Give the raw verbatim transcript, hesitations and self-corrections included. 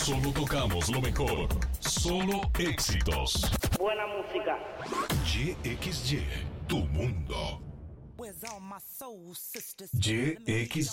Solo tocamos lo mejor. Solo éxitos. Buena música. Y X Y, tu mundo. Y X